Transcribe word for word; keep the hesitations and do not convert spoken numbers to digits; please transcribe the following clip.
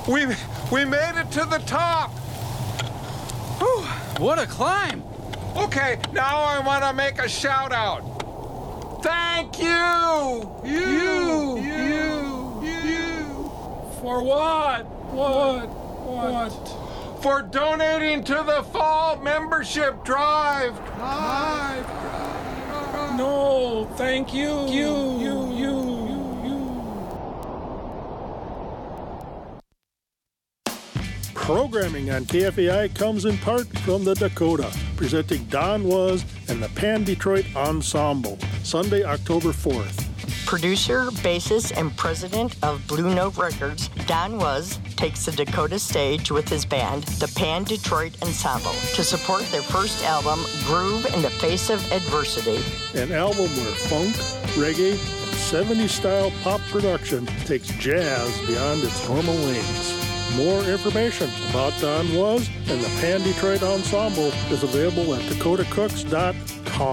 We, we made it to the top. Whew, what a climb. Okay, now I want to make a shout out. Thank you! You! You! You! you. For what? What? What? For donating to the fall membership drive. Drive. No, thank you. You. You. You. Programming on K F A I comes in part from the Dakota, presenting Don Was and the Pan Detroit Ensemble, Sunday, October fourth. Producer, bassist, and president of Blue Note Records, Don Was takes the Dakota stage with his band, the Pan Detroit Ensemble, to support their first album, Groove in the Face of Adversity. An album where funk, reggae, and seventies-style pop production takes jazz beyond its normal lanes. More information about Don Was and the Pan Detroit Ensemble is available at dakota cooks dot com.